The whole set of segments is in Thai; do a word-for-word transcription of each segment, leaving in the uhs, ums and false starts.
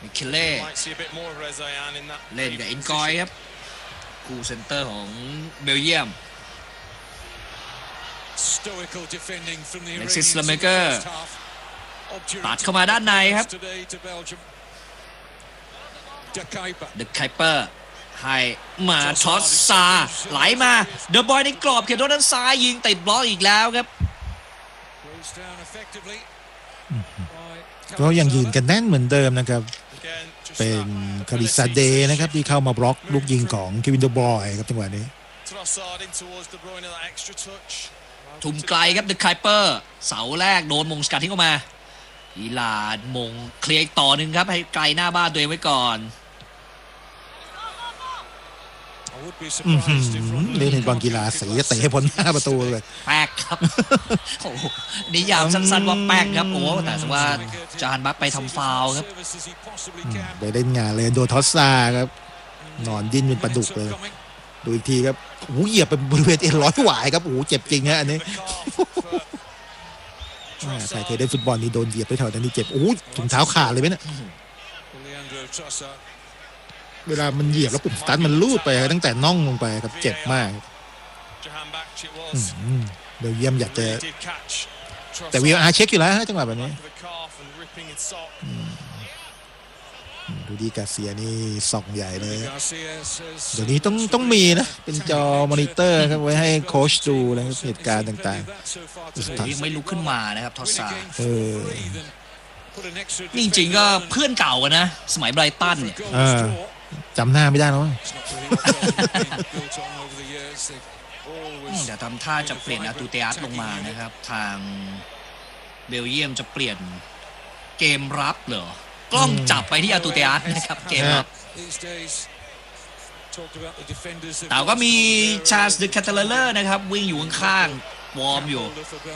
มิเคเล่เล่นกับเอ็นกอยครับคู่เซนเตอร์ของเบลเยียมเล็กซิสลาเมเกอร์ตัดเข้ามาด้านในครับเดอะไคเปอร์ให้มาทอสซาไหลมาเดอะบอยในกรอบเขตโทษด้านซ้ายยิงติดบล็อกอีกแล้วครับก็ยังยืนกันแน่นเหมือนเดิมนะครับเป็นคาริซาเดนะครับที่เข้ามาบล็อกลูกยิงของเควินเดอะบอยครับจังหวะนี้ทุ่มไกลครับเดอะไคเปอร์เสาแรกโดนมงสกัดทิ้งออกมาอิหร่านมงเคลียร์อีกต่อหนึ่งครับให้ไกลหน้าบ้านตัวเองไว้ก่อนเล่นเป็นบอลกีฬาสีเตะให้พ้นหน้าประตูเลยแป๊กครับโอ้นิยามสั้นๆว่าแป๊กครับโอ้แต่ว่าจานบัคไปทำฟาวล์ครับไปเล่นงานเลยโดนทอสซาครับนอนดิ้นเป็นปลาดุกเลยดูอีกทีครับโอ้เหยียบเป็นบริเวณเอ็นร้อยหวายครับโอ้เจ็บจริงฮะอันนี้ใครเคยได้ฟุตบอลนี่โดนเหยียบไปแถวนั้นนี่เจ็บโอ้ถุงเท้าขาดเลยไหมเนี่ยเวลามันเหยียบแล้วปุ่มสตาร์ทมันลูดไปตั้งแต่น่องลงไปครับเจ็บมากเบลเยียมอยากจะแต่วีอาร์เช็คอยู่แล้วจังหวะแบบนี้ดูดีกาเซียนี่ส่องใหญ่เลยเดี๋ยวนี้ต้องต้องมีนะเป็นจอมอนิเตอร์ครับไว้ให้โค้ชดูแล้วเหตุการณ์ต่างๆยังไม่ลุกขึ้นมานะครับทอสซาเออจริงๆก็เพื่อนเก่ากันนะสมัยไบรตันเนี่ยจำหน้าไม่ได้แล้วแต่ทำท่าจะเปลี่ยนอาตูเตอัสลงมานะครับทางเบลเยียมจะเปลี่ยนเกมรับเหรอกล้องจับไปที่อาตูเตอัสนะครับเกมรับแต่ก็มีชาร์ลส์เดอะแคทเทเลอร์นะครับวิ่งอยู่ข้างๆวอร์มอยู่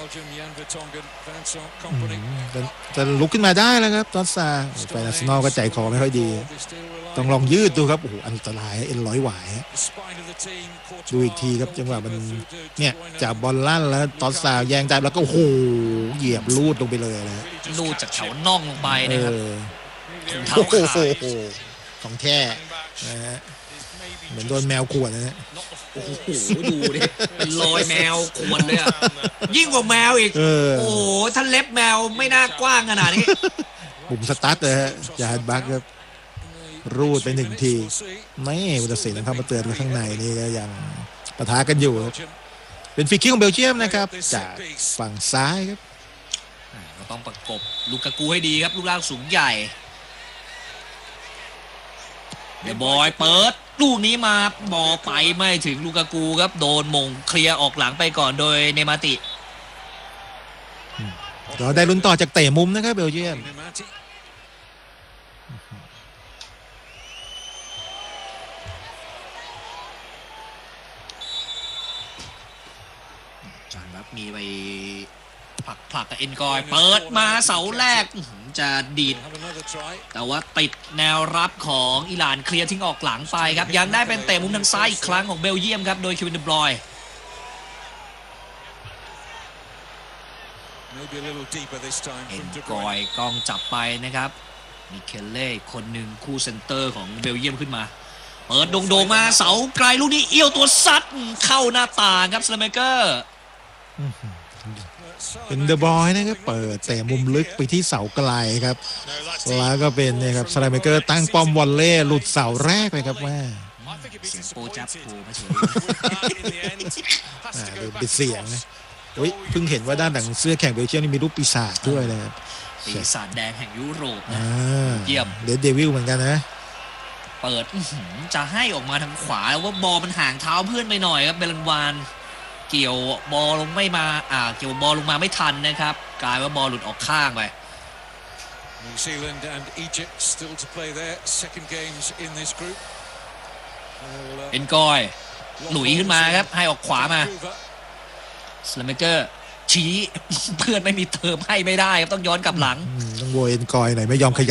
จะลุกขึ้นมาได้แล้วครับตอนซาแฟนอาร์เซนอลก็ใจคอไม่ค่อยดีต้องลองยืดดูครับโอ้โหอันตรายเอ็นร้อยหวายดูอีกทีครับจังหวะมันเนี่ยจับบอลลั่นแล้วตอนซาแยงใจแล้วก็โอ้โหเหยียบลูดลงไปเลยนะลูดจากแถวน่องลงไปนะครับถุงเท้าขาดของแท้นะฮะเหมือนโดนแมวขวนนะฮะโอ้โหดูดิเป็นรอยแมวขวนเลยอ่ะยิ่งกว่าแมวอีกโอ้โหถ้าเล็บแมวไม่น่ากว้างขนาดนี้ปุ่มสตาร์ทเลยฮะจาฮันบัคครับรูดไปหนึ่งทีไม่อุตส่าห์เข้ามาเตือนกันข้างในนี่ก็ยังปะทะกันอยู่เป็นฟรีคิกของเบลเยียมนะครับจากฝั่งซ้ายครับก็ต้องประกบลูกากูให้ดีครับลูกร่างสูงใหญ่เดอะบอยเปิดลูกนี้มาบอลไปไม่ถึงลูกากูครับโดนมงเคลียร์ออกหลังไปก่อนโดยเนมาติเราได้ลุ้นต่อจากเตะมุมนะครับเบลเยียมจานรับมีไปผลักผลักกับเอ็นกอยเปิดมาเสาแรกจะดีดแต่ว่าติดแนวรับของอิหร่านเคลียร์ทิ้งออกหลังไปครับยังได้เป็นเตะมุมทางซ้ายอีกครั้งของเบลเยียมครับโดยเควินเดอะบรอยน์เอ็นกอยกล้องจับไปนะครับมิเคเล่คนหนึ่งคู่เซนเตอร์ของเบลเยียมขึ้นมาเปิดโด่งๆมาเสาไกลลูกนี้เอี้ยวตัวซัดเข้าหน้าต่างครับสแลมเมเกอร์เป็นเดอะบอยนะครับเปิดแต่มุมลึกไปที่เสาไกลครับแล้วก็เป็นนะครับสไลเมเกอร์ตั้งป้อมวอลเล่หลุดเสาแรกเลยครับว่าเสียงโปจับโผล่มาเฉยเป็นเสียงนะเฮ้ยเพิ่งเห็นว่าด้านหลังเสื้อแข่งเบลเยียมนี่มีรูปปีศาจด้วยนะครับปีศาจแดงแห่งยุโรปนะเยี่ยมเดดเดวิลเหมือนกันนะเปิดจะให้ออกมาทางขวาแล้วว่าบอลมันห่างเท้าเพื่อนไปหน่อยครับเบลันวานเกี่ยวบอลลงไม่มาอ่าเกี่ยวบอลลงมาไม่ทันนะครับกลายว่าบอลหลุดออกข้างไปเอ็นกอยหลุยขึ้นมาครับให้ออกขวามาสแลมเมเกอร์ชี้เพื่อนไม่มีเติมให้ไม่ได้ครับต้องย้อนกลับหลังต้องโวยเอ็นกอยหน่อยไม่ยอมขยับ